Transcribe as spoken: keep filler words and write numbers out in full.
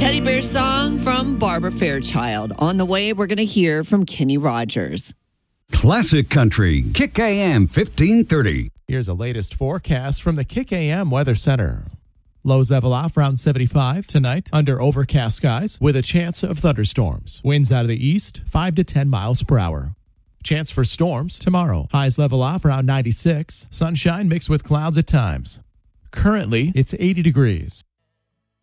Teddy Bear song from Barbara Fairchild. On the way, we're going to hear from Kenny Rogers. Classic Country, Kick A M fifteen thirty. Here's the latest forecast from the Kick A M Weather Center. Lows level off around seventy-five tonight under overcast skies with a chance of thunderstorms. Winds out of the east, five to ten miles per hour. Chance for storms tomorrow. Highs level off around ninety-six. Sunshine mixed with clouds at times. Currently, it's eighty degrees.